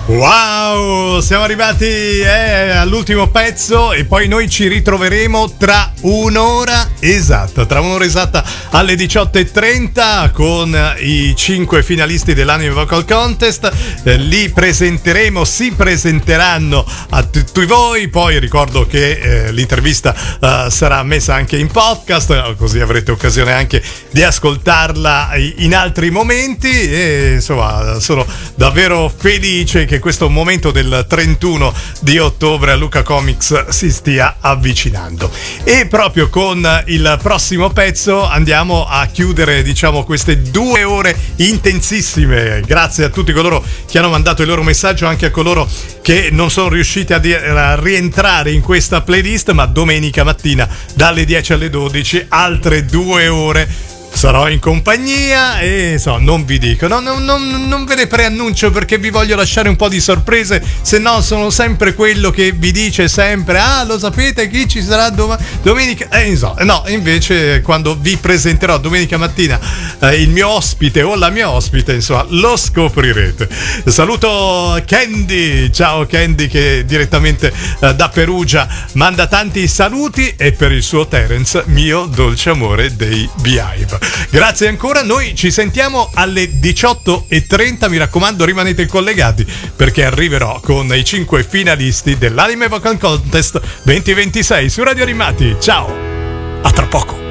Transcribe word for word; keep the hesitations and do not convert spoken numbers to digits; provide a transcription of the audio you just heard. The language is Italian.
Wow, siamo arrivati eh, all'ultimo pezzo e poi noi ci ritroveremo tra un'ora esatta, tra un'ora esatta alle diciotto e trenta con i cinque finalisti dell'Anime Vocal Contest. Eh, li presenteremo, si presenteranno a tutti voi. Poi ricordo che eh, l'intervista eh, sarà messa anche in podcast, così avrete occasione anche di ascoltarla in altri momenti. E insomma, sono davvero felice che questo momento del trentuno di ottobre a Lucca Comics si stia avvicinando. E proprio con il prossimo pezzo andiamo a chiudere, diciamo, queste due ore intensissime. Grazie a tutti coloro che hanno mandato il loro messaggio, anche a coloro che non sono riusciti a, di- a rientrare in questa playlist, ma domenica mattina dalle dieci alle dodici altre due ore sarò in compagnia e so, non vi dico, no, no, non, non ve ne preannuncio perché vi voglio lasciare un po' di sorprese, se no sono sempre quello che vi dice sempre: ah, lo sapete chi ci sarà dom- domenica? Eh, insomma, no, invece quando vi presenterò domenica mattina eh, il mio ospite o la mia ospite, insomma, lo scoprirete. Saluto Candy, ciao Candy, che direttamente eh, da Perugia manda tanti saluti, e per il suo Terence, mio dolce amore dei Beehive. Grazie ancora, noi ci sentiamo alle diciotto e trenta, mi raccomando rimanete collegati perché arriverò con i cinque finalisti dell'Anime Vocal Contest duemilaventisei su Radio Animati. Ciao, a tra poco.